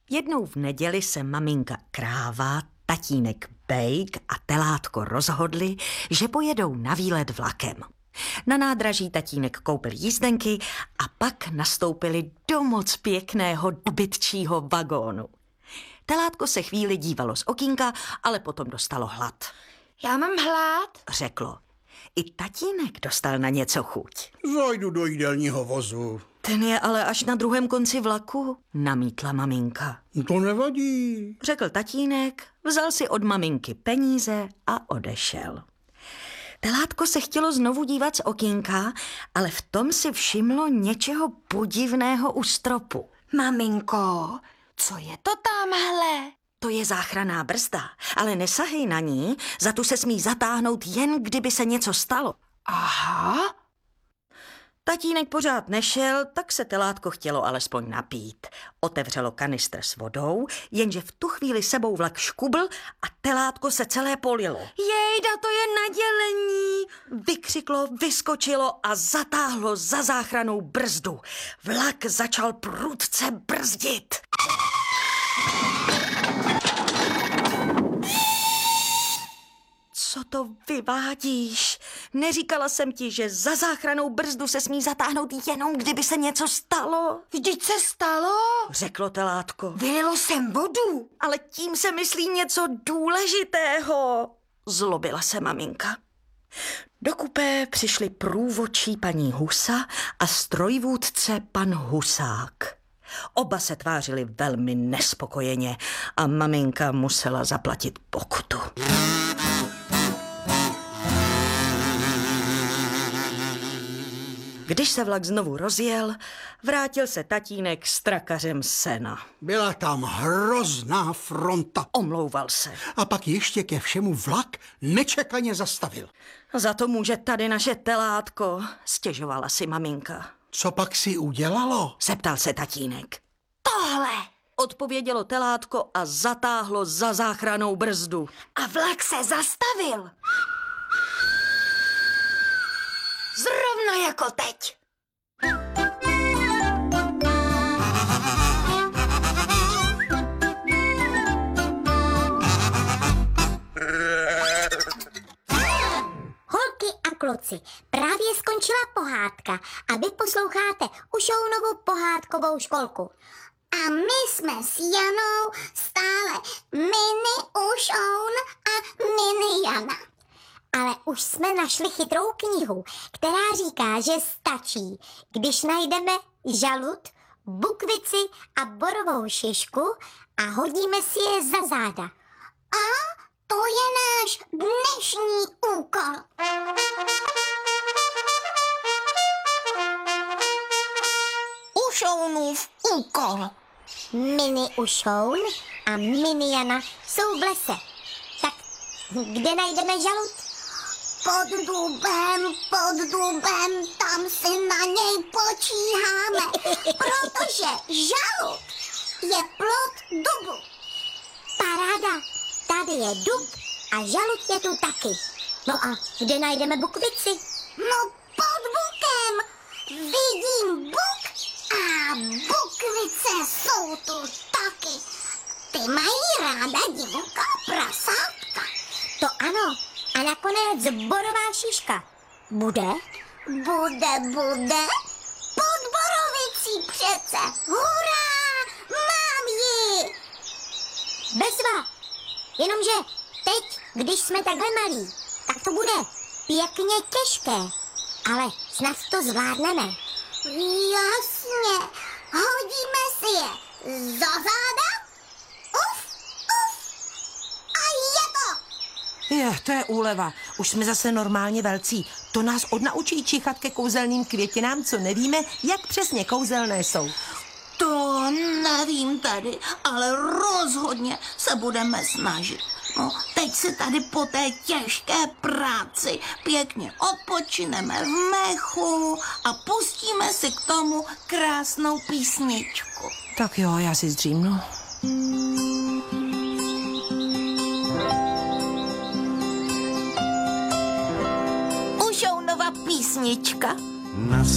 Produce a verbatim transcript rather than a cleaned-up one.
Jednou v neděli se maminka Kráva, tatínek Bejk a telátko rozhodli, že pojedou na výlet vlakem. Na nádraží tatínek koupil jízdenky a pak nastoupili do moc pěkného dobytčího vagónu. Telátko se chvíli dívalo z okýnka, ale potom dostalo hlad. Já mám hlad, Řeklo. I tatínek dostal na něco chuť. Zajdu do jídelního vozu. Ten je ale až na druhém konci vlaku, namítla maminka. To nevadí. Řekl tatínek, vzal si od maminky peníze a odešel. Telátko se chtělo znovu dívat z okýnka, ale v tom si všimlo něčeho podivného u stropu. maminko, co je to tamhle? To je záchranná brzda, ale nesahej na ní, za tu se smí zatáhnout jen kdyby se něco stalo. Aha, Tatínek pořád nešel, tak se telátko chtělo alespoň napít. Otevřelo kanistr s vodou, jenže v tu chvíli sebou vlak škubl a telátko se celé polilo. jejda, to je nadělení. Vykřiklo, vyskočilo a zatáhlo za záchrannou brzdu. Vlak začal prudce brzdit. Co to vyvádíš? Neříkala jsem ti, že za záchrannou brzdu se smí zatáhnout jenom, kdyby se něco stalo? Vždyť se stalo. Řeklo telátko. Vylilo jsem vodu. Ale tím se myslí něco důležitého. Zlobila se maminka. Do kupé přišli průvodčí paní Husa a strojvůdce pan Husák. Oba se tvářili velmi nespokojeně a maminka musela zaplatit pokutu. Když se vlak znovu rozjel, vrátil se tatínek s trakařem sena. Byla tam hrozná fronta. Omlouval se. A pak ještě ke všemu vlak nečekaně zastavil. Za to může tady naše telátko, stěžovala si maminka. Co pak si udělalo? Zeptal se tatínek. Tohle. Odpovědělo telátko a zatáhlo za záchrannou brzdu. A vlak se zastavil. Zrovna jako teď. Holky a kluci, právě skončila pohádka a vy posloucháte Ušounovu pohádkovou školku. A my jsme s Janou stále Mini Ušoun a Mini Jana. Ale už jsme našli chytrou knihu, která říká, že stačí, když najdeme žalud, bukvici a borovou šišku a hodíme si je za záda. A to je náš dnešní úkol. Ušounův úkol. Mini Ušoun a Mini Jana jsou v lese. Tak kde najdeme žalud? Pod dubem, pod dubem, tam si na něj počíháme, protože žalud je plod dubu. Paráda, tady je dub a žalud je tu taky. No a kde najdeme bukvici? No pod bukem vidím buk a bukvice jsou tu taky. Ty mají ráda divoká prasátka. To ano, a nakonec borová šiška. Bude? Bude, bude. Pod borovicí přece. Hurá, mám ji. Bezva. Jenomže teď, když jsme takhle malí, tak to bude pěkně těžké. Ale snad to zvládneme. Jasně, hodíme si je za záda. Uf, uf. A je to. Je, to je úleva. Už jsme zase normálně velcí. To nás odnaučí čichat ke kouzelným květinám, co nevíme, jak přesně kouzelné jsou. To nevím tady, ale rozhodně se budeme snažit. No, teď si tady po té těžké práci pěkně odpočineme v mechu a pustíme si k tomu krásnou písničku. Tak jo, já si zdřímnu. Ušounova písnička. Na